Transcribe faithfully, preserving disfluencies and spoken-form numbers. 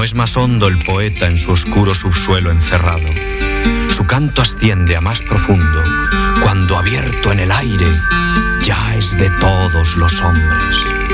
es más hondo el poeta en su oscuro subsuelo encerrado. Su canto asciende a más profundo, cuando abierto en el aire ya es de todos los hombres.